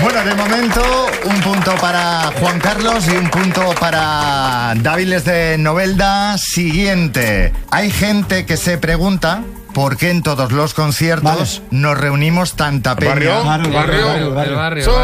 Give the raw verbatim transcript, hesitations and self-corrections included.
Bueno, de momento, un punto para Juan Carlos y un punto para Dáviles de Novelda. Siguiente. Hay gente que se pregunta ¿por qué en todos los conciertos vale. nos reunimos tanta peña? ¿Barrio? Claro, ¿Barrio? barrio, barrio, barrio. barrio. Somos